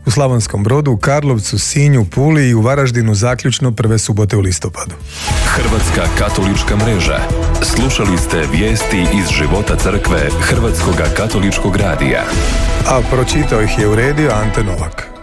u Slavonskom Brodu, u Karlovcu, Sinju, Puli i u Varaždinu zaključno prve subote u listopadu. Hrvatska katolička mreža. Slušali ste vijesti iz života crkve Hrvatskoga katoličkog radija. A pročitao ih je uredio Ante Novak.